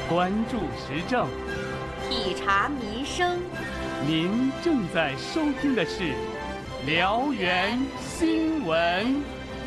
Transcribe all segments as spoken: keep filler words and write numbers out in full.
关注时政， 体察民生。 您正在收听的是辽源新闻。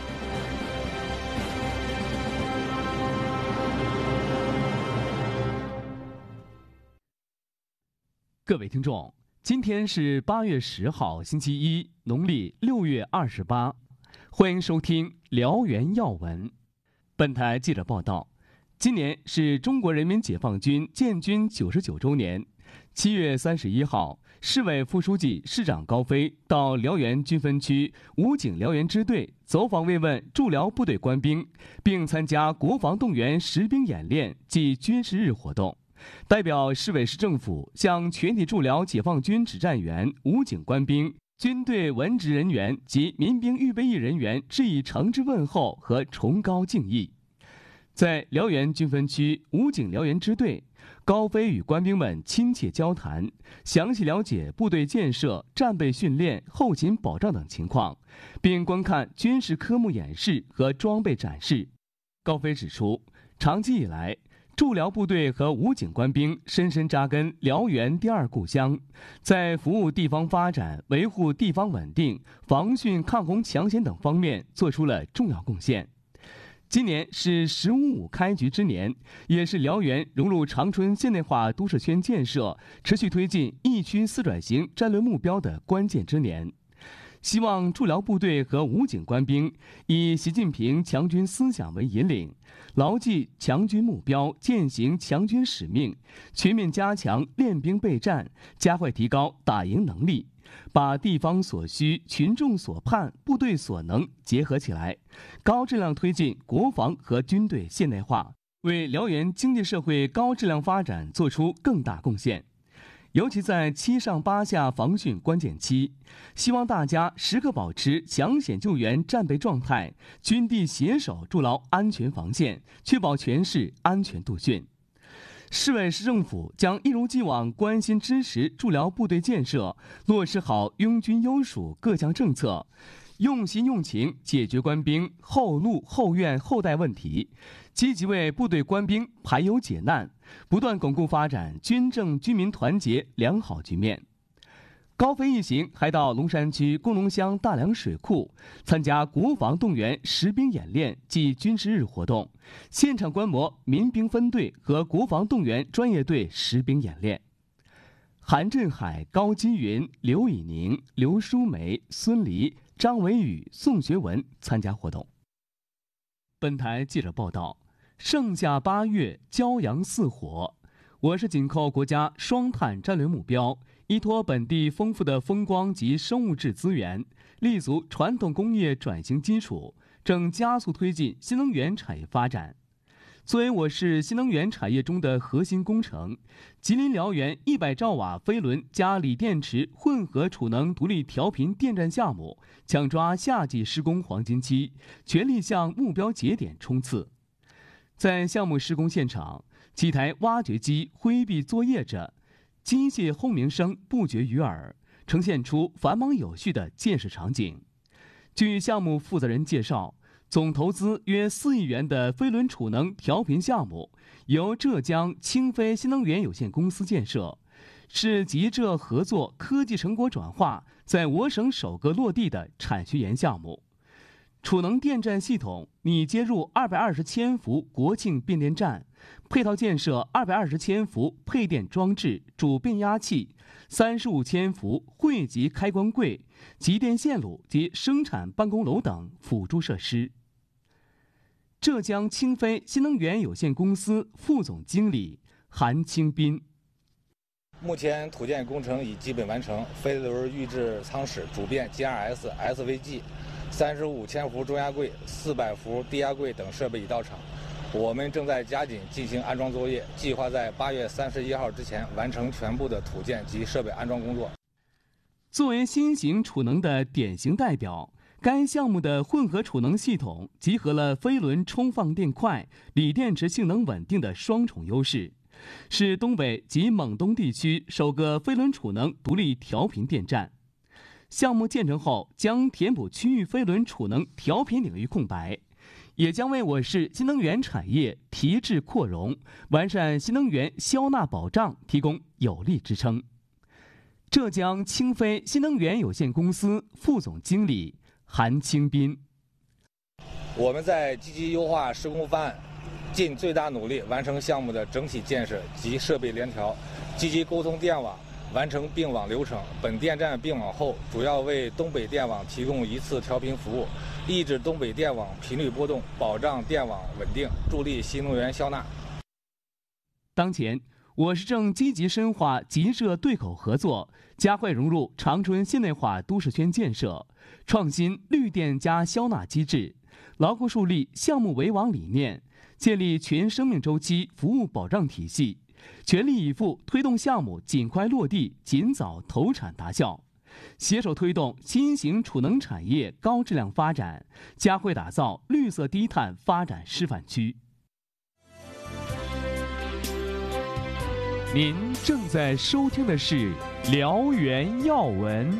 各位听众，今天是八月十号，星期一，农历六月二十八，欢迎收听辽源要闻。本台记者报道，今年是中国人民解放军建军九十九周年。七月三十一号，市委副书记、市长高飞到辽源军分区武警辽源支队走访慰问驻辽部队官兵，并参加国防动员实兵演练暨军事日活动。代表市委市政府向全体驻辽解放军指战员、武警官兵、军队文职人员及民兵预备役人员致以诚挚问候和崇高敬意。在辽源军分区武警辽源支队，高飞与官兵们亲切交谈，详细了解部队建设、战备训练、后勤保障等情况，并观看军事科目演示和装备展示。高飞指出，长期以来，驻辽部队和武警官兵深深扎根辽源第二故乡，在服务地方发展、维护地方稳定、防汛抗洪抢险等方面做出了重要贡献。今年是“十五五”开局之年，也是辽源融入长春现代化都市圈建设、持续推进一区四转型战略目标的关键之年。希望驻辽部队和武警官兵以习近平强军思想为引领，牢记强军目标，践行强军使命，全面加强练兵备战，加快提高打赢能力，把地方所需、群众所盼、部队所能结合起来，高质量推进国防和军队现代化，为辽源经济社会高质量发展做出更大贡献。尤其在七上八下防汛关键期，希望大家时刻保持抢险救援战备状态，军地携手筑牢安全防线，确保全市安全度汛。市委市政府将一如既往关心支持驻辽部队建设，落实好拥军优属各项政策，用心用情解决官兵后路后院后代问题，积极为部队官兵排忧解难，不断巩固发展军政军民团结良好局面。高飞一行还到龙山区工农乡大梁水库参加国防动员实兵演练暨军事日活动，现场观摩民兵分队和国防动员专业队实兵演练。韩振海、高金云、刘以宁、刘淑梅、孙黎、张维宇、宋学文参加活动。本台记者报道，盛夏八月，骄阳似火。我市紧扣国家双碳战略目标，依托本地丰富的风光及生物质资源，立足传统工业转型基础，正加速推进新能源产业发展。作为我市新能源产业中的核心工程，吉林辽源一百兆瓦飞轮加锂电池混合储能独立调频电站项目抢抓夏季施工黄金期，全力向目标节点冲刺。在项目施工现场，几台挖掘机挥臂作业着，机械轰鸣声不绝于耳，呈现出繁忙有序的建设场景。据项目负责人介绍，总投资约四亿元的飞轮储能调频项目由浙江清飞新能源有限公司建设，是吉浙合作科技成果转化在我省首个落地的产学研项目。储能电站系统拟接入二百二十千伏国庆变电站，配套建设二百二十千伏配电装置、主变压器、三十五千伏汇集开关柜、集电线路及生产办公楼等辅助设施。浙江清飞新能源有限公司副总经理韩清斌： 目前土建工程已基本完成，飞轮预制舱室、主变 G R S、S V G、三十五千伏中压柜、四百伏低压柜等设备已到场。我们正在加紧进行安装作业，计划在八月三十一号之前完成全部的土建及设备安装工作。 作为新型储能的典型代表，该项目的混合储能系统集合了飞轮充放电快、锂电池性能稳定的双重优势，是东北及蒙东地区首个飞轮储能独立调频电站。项目建成后，将填补区域飞轮储能调频领域空白， 也将为我市新能源产业提质扩容、完善新能源消纳保障提供有力支撑。浙江清飞新能源有限公司副总经理韩清斌： 我们在积极优化施工方案，尽最大努力完成项目的整体建设及设备联调，积极沟通电网，完成并网流程。本电站并网后，主要为东北电网提供一次调频服务，抑制东北电网频率波动，保障电网稳定，助力新能源消纳。 当前，我市正积极深化集浙对口合作，加快融入长春现代化都市圈建设，创新绿电加消纳机制，牢固树立项目为王理念，建立全生命周期服务保障体系，全力以赴推动项目尽快落地、尽早投产达效，携手推动新型储能产业高质量发展，加快打造绿色低碳发展示范区。您正在收听的是辽源要闻。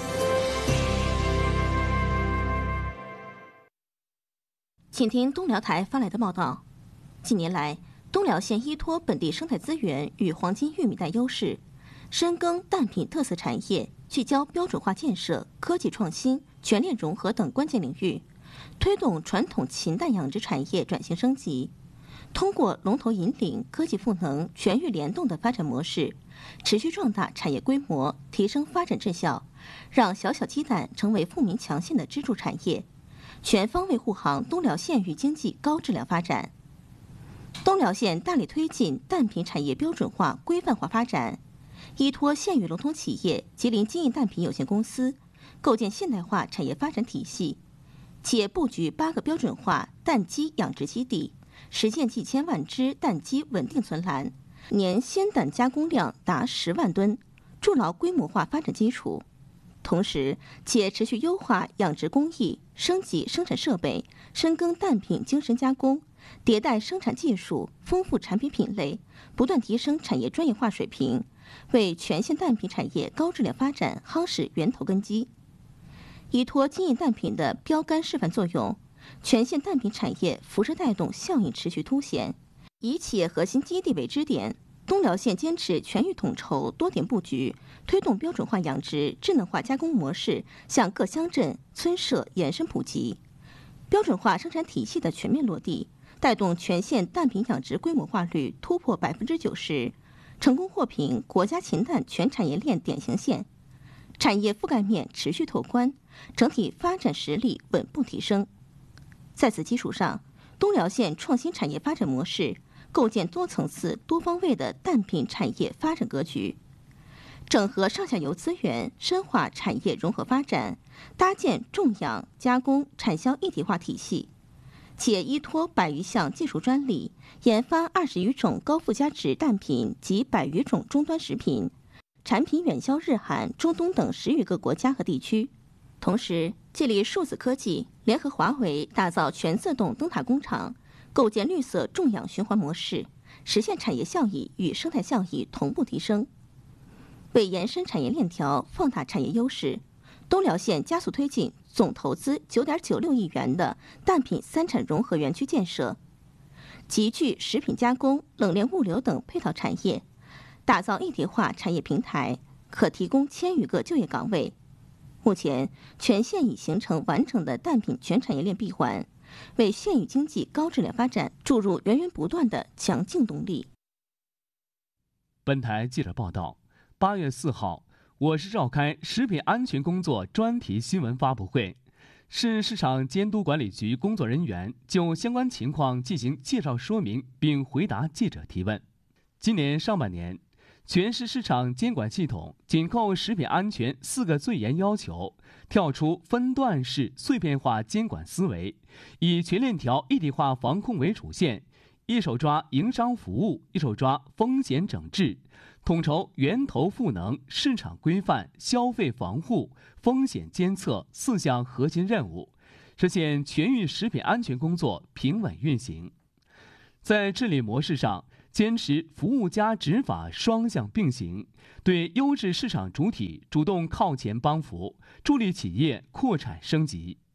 请听东辽台发来的报道。近年来，东辽县依托本地生态资源与黄金玉米带优势，深耕蛋品特色产业，聚焦标准化建设、科技创新、全链融合等关键领域，推动传统禽蛋养殖产业转型升级。通过龙头引领、科技赋能、全域联动的发展模式，持续壮大产业规模，提升发展质效，让小小鸡蛋成为富民强县的支柱产业，全方位护航东辽县域经济高质量发展。东辽县大力推进蛋品产业标准化、规范化发展，依托县域龙头企业吉林金益蛋品有限公司，构建现代化产业发展体系，且布局八个标准化蛋鸡养殖基地，实现几千万只蛋鸡稳定存栏，年鲜蛋加工量达十万吨，筑牢规模化发展基础。同时，且持续优化养殖工艺，升级生产设备，深耕蛋品精深加工，迭代生产技术，丰富产品品类，不断提升产业专业化水平，为全县蛋品产业高质量发展夯实源头根基。依托金益蛋品的标杆示范作用，全县蛋品产业辐射带动效应持续凸显。以企业核心基地为支点，东辽县坚持全域统筹、多点布局，推动标准化养殖、智能化加工模式向各乡镇、村社延伸普及，标准化生产体系的全面落地，带动全县蛋品养殖规模化率突破百分之九十，成功获评国家禽蛋全产业链典型县，产业覆盖面持续拓宽，整体发展实力稳步提升。在此基础上，东辽县创新产业发展模式，构建多层次、多方位的蛋品产业发展格局，整合上下游资源，深化产业融合发展，搭建种养、加工、产销一体化体系，且依托百余项技术专利，研发二十余种高附加值蛋品及百余种终端食品，产品远销日韩、中东等十余个国家和地区。同时，借力数字科技，联合华为打造全自动灯塔工厂，构建绿色种养循环模式，实现产业效益与生态效益同步提升。为延伸产业链条、放大产业优势，东辽县加速推进总投资九点九六亿元的蛋品三产融合园区建设，集聚食品加工、冷链物流等配套产业，打造一体化产业平台，可提供千余个就业岗位。目前，全县已形成完整的蛋品全产业链闭环，为县域经济高质量发展注入源源不断的强劲动力。 本台记者报道，八月四号，我市召开食品安全工作专题新闻发布会，市市场监督管理局工作人员就相关情况进行介绍说明，并回答记者提问。今年上半年，全市市场监管系统紧扣食品安全四个最严要求，跳出分段式碎片化监管思维，以全链条一体化防控为主线，一手抓营商服务，一手抓风险整治，统筹源头赋能、市场规范、消费防护、风险监测四项核心任务，实现全域食品安全工作平稳运行。在治理模式上，坚持服务加执法双向并行，对优质市场主体主动靠前帮扶，助力企业扩产升级。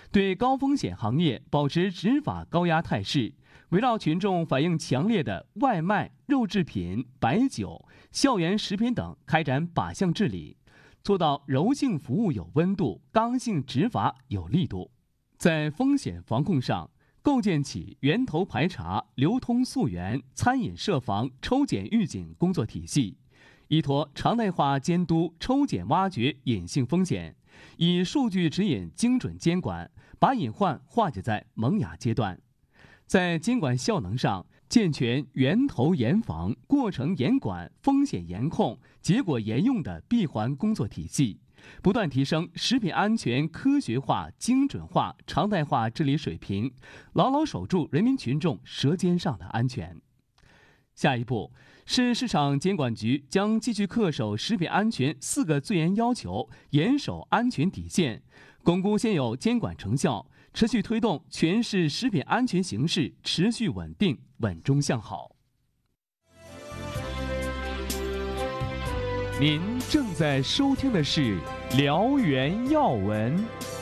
对高风险行业保持执法高压态势，围绕群众反映强烈的外卖、肉制品、白酒、校园食品等开展靶向治理，做到柔性服务有温度，刚性执法有力度。在风险防控上，构建起源头排查、流通溯源、餐饮设防、抽检预警工作体系，依托常态化监督抽检挖掘隐性风险，以数据指引精准监管，把隐患化解在萌芽阶段。在监管效能上，健全源头严防、过程严管、风险严控、结果严用的闭环工作体系，不断提升食品安全科学化、精准化、常态化治理水平，牢牢守住人民群众舌尖上的安全。下一步，市市场监管局将继续恪守食品安全四个最严要求，严守安全底线，巩固现有监管成效，持续推动全市食品安全形势持续稳定、稳中向好。您正在收听的是辽源要闻。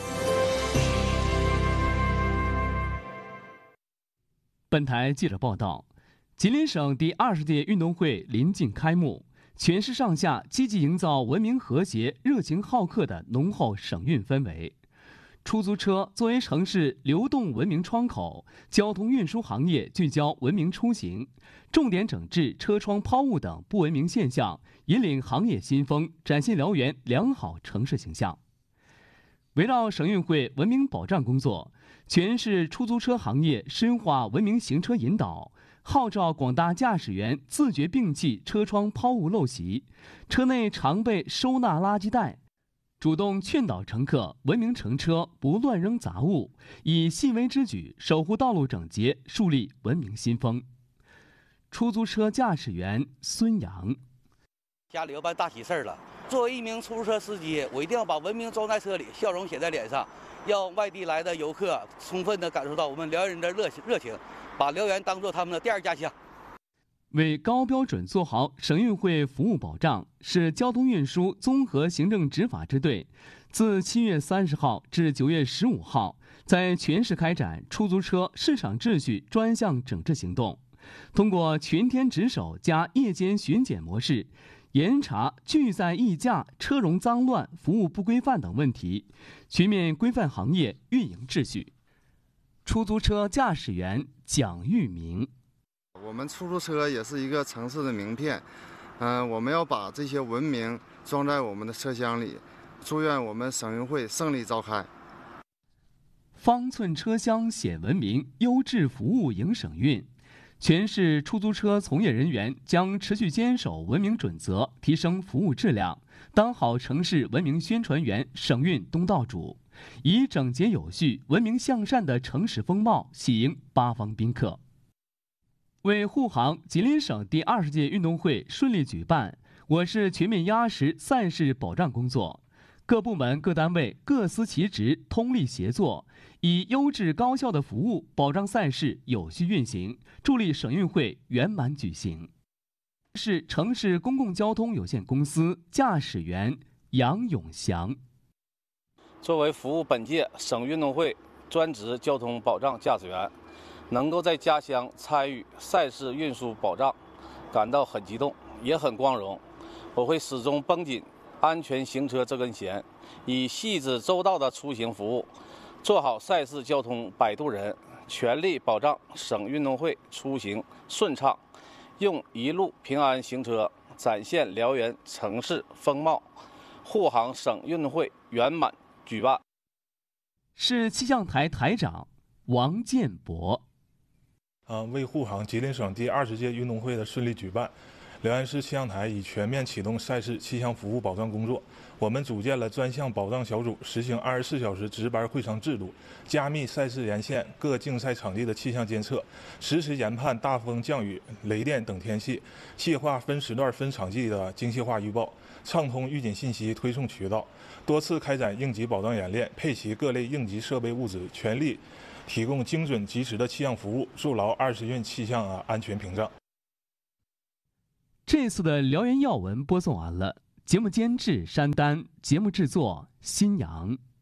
本台记者报道，吉林省第二十届运动会临近开幕，全市上下积极营造文明和谐、热情好客的浓厚省运氛围。出租车作为城市流动文明窗口，交通运输行业聚焦文明出行，重点整治车窗抛物等不文明现象，引领行业新风，展现辽源良好城市形象。围绕省运会文明保障工作，全市出租车行业深化文明行车引导，号召广大驾驶员自觉摒弃车窗抛物陋习，车内常备收纳垃圾袋，主动劝导乘客文明乘车，不乱扔杂物，以细微之举守护道路整洁，树立文明新风。出租车驾驶员孙阳： 家里要办大喜事了，作为一名出租车司机，我一定要把文明装在车里，笑容写在脸上，让外地来的游客充分地感受到我们辽源人的热情，热情，把辽源当作他们的第二家乡。 为高标准做好省运会服务保障，市交通运输综合行政执法支队自七月三十号至九月十五号，在全市开展出租车市场秩序专项整治行动，通过全天值守加夜间巡检模式，严查拒载溢价、车容脏乱、服务不规范等问题，全面规范行业运营秩序。出租车驾驶员蒋玉明： 我们出租车也是一个城市的名片，嗯、呃，我们要把这些文明装在我们的车厢里。祝愿我们省运会胜利召开。 方寸车厢显文明，优质服务迎省运。全市出租车从业人员将持续坚守文明准则，提升服务质量，当好城市文明宣传员、省运东道主，以整洁有序、文明向善的城市风貌喜迎八方宾客。为护航吉林省第二十届运动会顺利举办，我市全面压实赛事保障工作，各部门各单位各司其职，通力协作，以优质高效的服务保障赛事有序运行，助力省运会圆满举行。市城市公共交通有限公司驾驶员杨永祥： 作为服务本届省运动会专职交通保障驾驶员，能够在家乡参与赛事运输保障，感到很激动，也很光荣。我会始终绷紧安全行车这根弦，以细致周到的出行服务，做好赛事交通摆渡人，全力保障省运动会出行顺畅，用一路平安行车展现辽源城市风貌，护航省运动会圆满举办。 市气象台台长王建博： 呃，为护航吉林省第二十届运动会的顺利举办，辽源市气象台已全面启动赛事气象服务保障工作。我们组建了专项保障小组，实行二十四小时值班会场制度，加密赛事沿线各竞赛场地的气象监测，实时研判大风、降雨、雷电等天气，细化分时段、分场地的精细化预报，畅通预警信息推送渠道，多次开展应急保障演练，配齐各类应急设备物资，全力提供精准及时的气象服务，筑牢二十运气象啊安全屏障。 这次的辽源要闻播送完了，节目监制山丹，节目制作新阳。